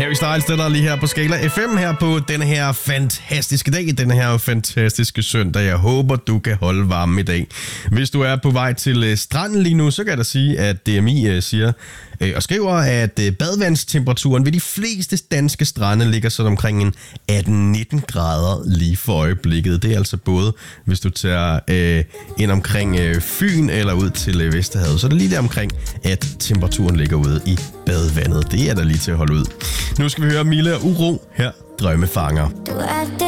Harry Styles, det der lige her på Skala FM her på denne her fantastiske dag, denne her fantastiske søndag. Jeg håber, du kan holde varmen i dag. Hvis du er på vej til stranden lige nu, så kan jeg da sige, at DMI siger og skriver, at badevandstemperaturen ved de fleste danske strande ligger sådan omkring en 18-19 grader lige for øjeblikket. Det er altså både, hvis du tager ind omkring Fyn eller ud til Vesterhavet, så er det lige der omkring, at temperaturen ligger ude i badevandet. Det er der lige til at holde ud. Nu skal vi høre Mille og Uro her, Drømmefanger.